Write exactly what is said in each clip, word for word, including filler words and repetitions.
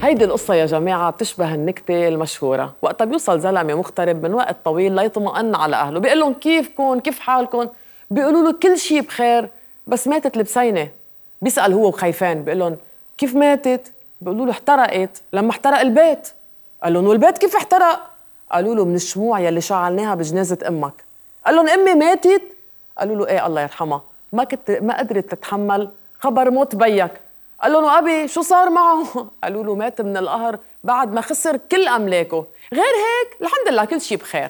هيدي القصة يا جماعة بتشبه النكتة المشهورة، وقتها بيوصل زلمة مغترب من وقت طويل ليطمئن على أهله، بيقول لهم كيفكم كيف حالكم؟ بيقولوا له كل شيء بخير بس ماتت البسينة. بيسأل هو وخايفان بيقول لهم كيف ماتت؟ بيقولوا له احترقت لما احترق البيت. قال لهم والبيت كيف احترق؟ قالوا له من الشموع يلي شعلناها بجنازة أمك. قال لهم أمي ماتت؟ قالوا له ايه الله يرحمها، ما كنت ما قدرت تتحمل خبر موت بيك. قال لهم وأبي شو صار معه؟ قالوا له مات من القهر بعد ما خسر كل أملاكه، غير هيك الحمد لله كل شيء بخير.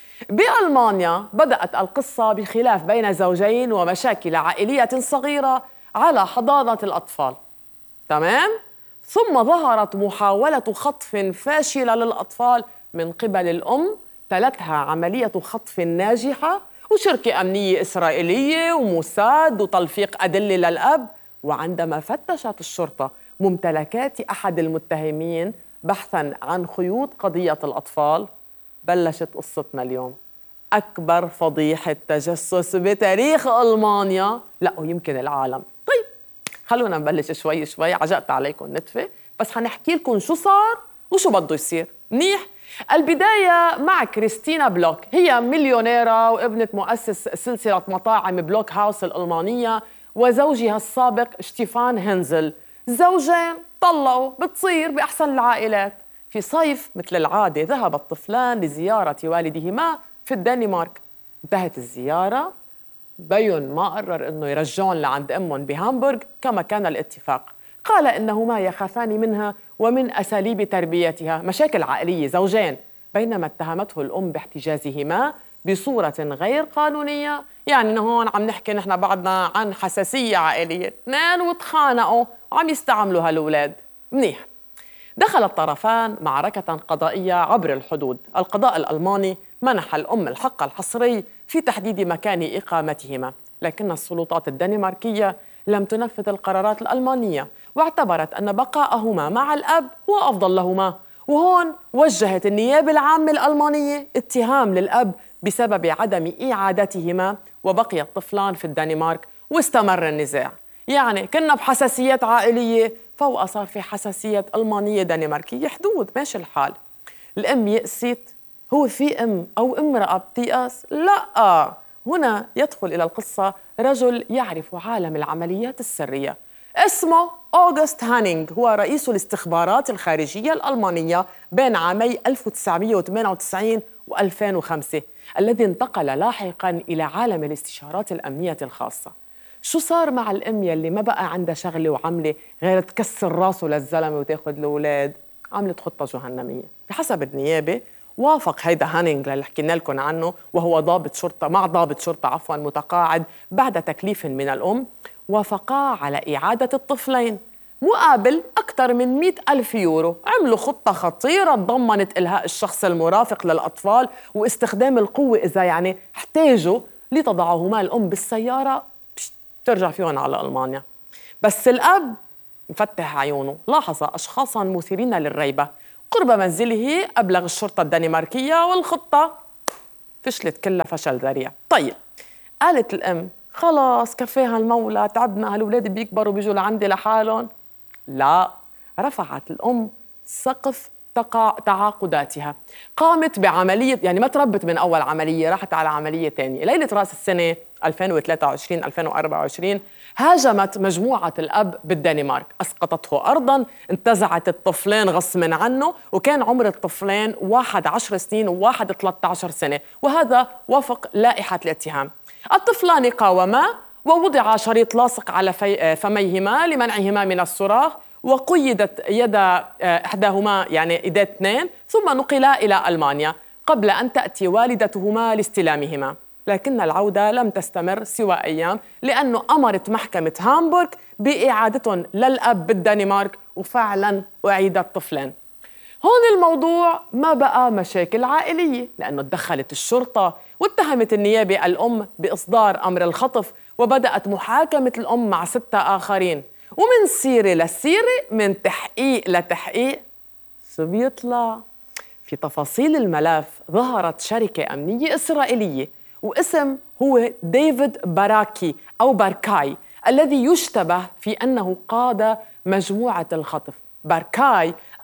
بألمانيا بدأت القصة بخلاف بين زوجين ومشاكل عائلية صغيرة على حضانة الأطفال، تمام؟ ثم ظهرت محاولة خطف فاشلة للأطفال من قبل الأم، تلتها عملية خطف ناجحة وشركة أمنية إسرائيلية وموساد وتلفيق أدلة للأب. وعندما فتشت الشرطة ممتلكات أحد المتهمين بحثاً عن خيوط قضية الأطفال، بلشت قصتنا اليوم. أكبر فضيحة تجسس بتاريخ ألمانيا، لا ويمكن العالم. طيب خلونا نبلش شوي شوي، عجقت عليكم نتفة، بس حنحكي لكم شو صار وشو بده يصير. منيح؟ البداية مع كريستينا بلوك، هي مليونيرة وابنة مؤسس سلسلة مطاعم بلوك هاوس الألمانية وزوجها السابق شتيفان هنزل. زوجين طلقوا، بتصير بأحسن العائلات. في صيف مثل العادة ذهب الطفلان لزيارة والدهما في الدنمارك. انتهت الزيارة بين ما قرر أنه يرجعون لعند أمهم بهامبورغ كما كان الاتفاق. قال إنهما يخافان منها ومن أساليب تربيتها، مشاكل عائلية زوجين، بينما اتهمته الأم باحتجازهما بصورة غير قانونية. يعني هون عم نحكي نحن بعدنا عن حساسية عائلية، اثنين وتخانقوا وعم يستعملوا هالأولاد. منيح. دخل الطرفان معركة قضائية عبر الحدود. القضاء الألماني منح الأم الحق الحصري في تحديد مكان إقامتهما، لكن السلطات الدنماركية لم تنفذ القرارات الألمانية واعتبرت أن بقاءهما مع الأب هو أفضل لهما. وهون وجهت النيابة العامة الألمانية اتهام للأب بسبب عدم إعادتهما، وبقي الطفلان في الدنمارك واستمر النزاع. يعني كنا بحساسيات عائلية، فوق صار في حساسية ألمانية دنماركية، حدود ماشي الحال. الأم يأست، هو في أم أو امرأة بتيأس؟ لا، هنا يدخل إلى القصة رجل يعرف عالم العمليات السرية، اسمه أوغست هانينغ، هو رئيس الاستخبارات الخارجية الألمانية بين عامي ألف وتسعمئة وثمانية وتسعين و ألفين وخمسة، الذي انتقل لاحقاً إلى عالم الاستشارات الأمنية الخاصة. شو صار مع الأم يلي ما بقى عندها شغلة وعملة غير تكسر راسه للزلمة وتاخد الأولاد؟ عملت خطة جهنمية. بحسب النيابة وافق هيدا هانينغ اللي حكينا لكم عنه، وهو ضابط شرطة مع ضابط شرطة عفوا متقاعد بعد تكليف من الأم، وافقا على إعادة الطفلين مقابل أكثر من مئة ألف يورو. عملوا خطة خطيرة تضمنت إلهاء الشخص المرافق للأطفال واستخدام القوة إذا يعني احتاجوا لتضعهما الأم بالسيارة ترجع فيهم على ألمانيا. بس الأب مفتح عيونه، لاحظ أشخاصاً مثيرين للريبة قرب منزله، أبلغ الشرطة الدنماركية والخطة فشلت كلها فشل ذريع. طيب قالت الأم خلاص كفاها المولى، تعبنا، هالولاد بيكبروا بيجوا لعندي لحالهم. لا، رفعت الأم سقف تعاقداتها، قامت بعملية، يعني ما تربت من أول عملية، راحت على عملية تانية. ليلة رأس السنة ألفين وثلاثة وعشرين ألفين وأربعة وعشرين هاجمت مجموعة الأب بالدنمارك، أسقطته أرضاً، انتزعت الطفلين غصماً عنه، وكان عمر الطفلين واحد عشر سنين وواحد ثلاثة عشر سنة، وهذا وفق لائحة الاتهام. الطفلان قاوما ووضع شريط لاصق على فميهما لمنعهما من الصراخ، وقيدت يد إحداهما يعني إيدي اثنين، ثم نقلا إلى ألمانيا قبل أن تأتي والدتهما لاستلامهما. لكن العودة لم تستمر سوى أيام، لأنه أمرت محكمة هامبورغ بإعادتهم للأب بالدنمارك، وفعلا أعيد الطفلين. هون الموضوع ما بقى مشاكل عائلية، لأنه تدخلت الشرطة واتهمت النيابة الأم بإصدار أمر الخطف، وبدأت محاكمة الأم مع ستة آخرين. ومن سيرة لسيرة، من تحقيق لتحقيق، شو بيطلع؟ في تفاصيل الملف ظهرت شركة أمنية إسرائيلية واسم هو ديفيد باراكي أو باركاي، الذي يشتبه في أنه قاد مجموعة الخطف. باركاي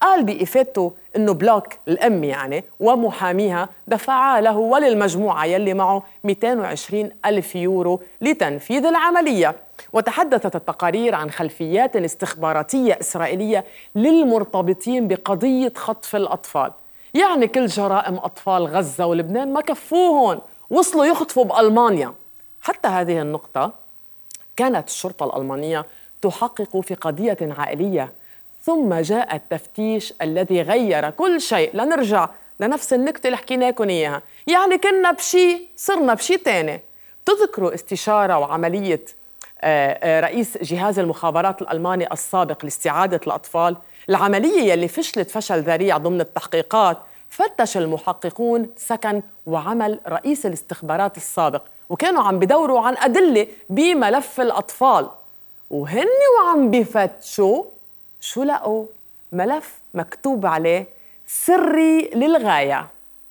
قال بإفادته إنه بلوك الأم يعني ومحاميها دفعا له وللمجموعة يلي معه مئتين وعشرين ألف يورو لتنفيذ العملية. وتحدثت التقارير عن خلفيات استخباراتية إسرائيلية للمرتبطين بقضية خطف الأطفال. يعني كل جرائم أطفال غزة ولبنان ما كفوهم، وصلوا يخطفوا بألمانيا. حتى هذه النقطة كانت الشرطة الألمانية تحقق في قضية عائلية، ثم جاء التفتيش الذي غير كل شيء. لنرجع لنفس النكتة اللي حكينا لكم إياها، يعني كنا بشي صرنا بشي تاني. تذكروا استشارة وعملية رئيس جهاز المخابرات الألماني السابق لاستعادة الأطفال، العملية يلي فشلت فشل ذريع ضمن التحقيقات. فتش المحققون سكن وعمل رئيس الاستخبارات السابق، وكانوا عم بدوروا عن أدلة بملف الأطفال، وهن وعم بفتشوا شو لقوا؟ ملف مكتوب عليه سري للغاية.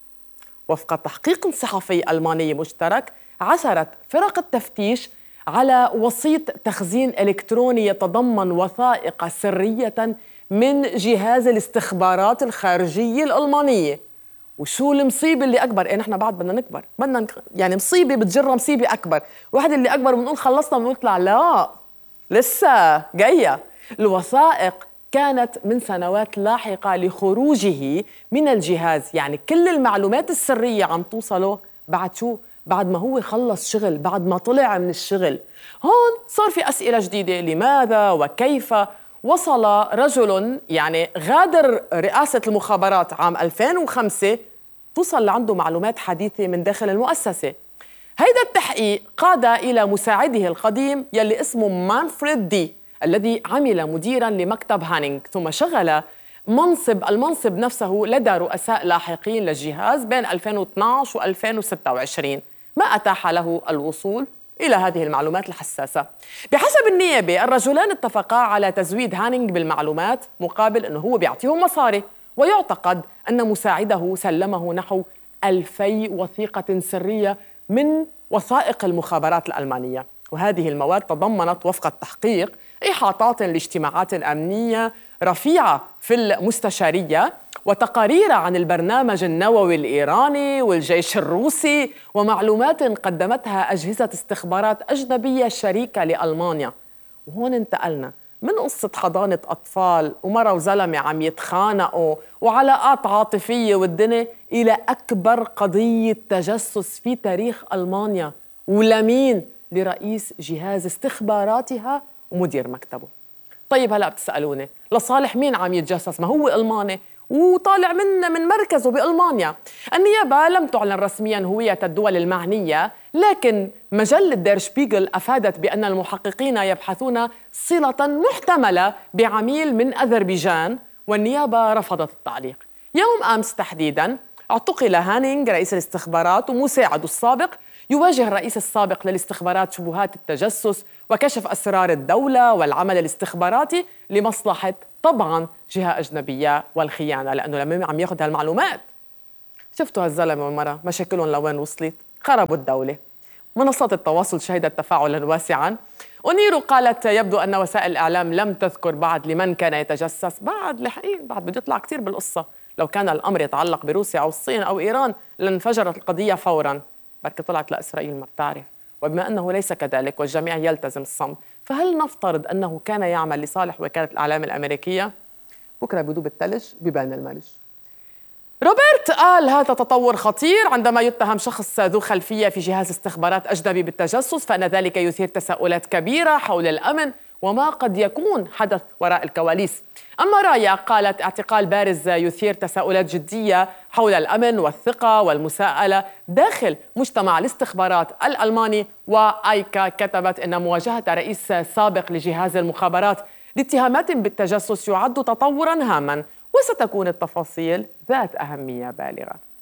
وفق تحقيق صحفي ألماني مشترك، عثرت فرق التفتيش على وسيط تخزين إلكتروني يتضمن وثائق سرية من جهاز الاستخبارات الخارجية الألمانية. وشو المصيبة اللي أكبر؟ إيه نحن بعد بدنا نكبر، بدنا نك... يعني مصيبة بتجرى مصيبة أكبر. واحد اللي أكبر بنقول خلصنا بنطلع لا لسه جاية. الوثائق كانت من سنوات لاحقة لخروجه من الجهاز، يعني كل المعلومات السرية عم توصله بعد شو؟ بعد ما هو خلص شغل، بعد ما طلع من الشغل. هون صار في أسئلة جديدة، لماذا وكيف وصل رجل يعني غادر رئاسة المخابرات عام ألفين وخمسة توصل لعنده معلومات حديثة من داخل المؤسسة؟ هيدا التحقيق قاد إلى مساعده القديم يلي اسمه مانفريد دي، الذي عمل مديراً لمكتب هانينغ، ثم شغل منصب المنصب نفسه لدى رؤساء لاحقين للجهاز بين ألفين واثنعش وألفين وستة وعشرين، ما أتاح له الوصول إلى هذه المعلومات الحساسة. بحسب النيابة، الرجلان اتفقا على تزويد هانينغ بالمعلومات مقابل أنه هو بيعطيهم مصاري، ويعتقد أن مساعده سلمه نحو ألفي وثيقة سرية من وثائق المخابرات الألمانية. وهذه المواد تضمنت وفق التحقيق إحاطات لاجتماعات أمنية رفيعة في المستشارية، وتقارير عن البرنامج النووي الإيراني والجيش الروسي، ومعلومات قدمتها أجهزة استخبارات أجنبية شريكة لألمانيا. وهون انتقلنا من قصة حضانة أطفال ومرة وزلمة عم يتخانقوا وعلاقات عاطفية والدنيا إلى أكبر قضية تجسس في تاريخ ألمانيا. ولمين؟ لرئيس جهاز استخباراتها ومدير مكتبه. طيب هلأ بتسألوني لصالح مين عم يتجسس؟ ما هو ألماني وطالع من من مركزه بألمانيا. النيابة لم تعلن رسمياً هوية الدول المعنية، لكن مجلة دير شبيغل أفادت بأن المحققين يبحثون صلة محتملة بعميل من أذربيجان، والنيابة رفضت التعليق. يوم أمس تحديداً اعتقل هانينغ رئيس الاستخبارات ومساعده السابق، يواجه الرئيس السابق للاستخبارات شبهات التجسس وكشف أسرار الدولة والعمل الاستخباراتي لمصلحة طبعاً جهة أجنبية والخيانة، لأنه لما عم ياخذ هالمعلومات. شفتوا هالزلمة والمرة مشاكلهم لوين وصلت؟ خربوا الدولة. منصات التواصل شهدت تفاعلاً واسعاً. أنيرو قالت يبدو أن وسائل الإعلام لم تذكر بعد لمن كان يتجسس. بعد لحقين، بعد بده يطلع كتير بالقصة. لو كان الأمر يتعلق بروسيا أو الصين أو إيران لانفجرت القضية فوراً. بركي طلعت لإسرائيل ما بتعرف. وبما أنه ليس كذلك والجميع يلتزم الصمت، فهل نفترض أنه كان يعمل لصالح وكالة الإعلام الأمريكية؟ بكرة بدوب الثلج ببان الملج. روبرت قال هذا تطور خطير. عندما يتهم شخص ذو خلفية في جهاز استخبارات أجنبي بالتجسس، فإن ذلك يثير تساؤلات كبيرة حول الأمن وما قد يكون حدث وراء الكواليس. أما رايا قالت اعتقال بارز يثير تساؤلات جدية حول الأمن والثقة والمساءلة داخل مجتمع الاستخبارات الألماني. وآيكا كتبت أن مواجهة رئيس سابق لجهاز المخابرات لاتهامات بالتجسس يعد تطوراً هاماً، وستكون التفاصيل ذات أهمية بالغة.